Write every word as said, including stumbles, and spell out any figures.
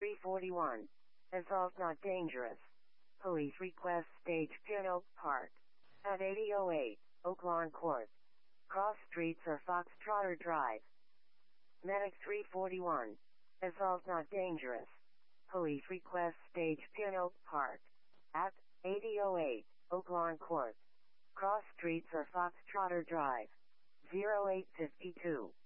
three forty-one. Assault not dangerous. Police request stage Pinot Park. At eighty oh eight, Oaklawn Court. Cross streets or Foxtrotter Drive. Medic three forty-one. Assault not dangerous. Police request stage Pinot Park. At eighty oh eight, Oaklawn Court. Cross streets or Foxtrotter Drive. zero eight fifty-two.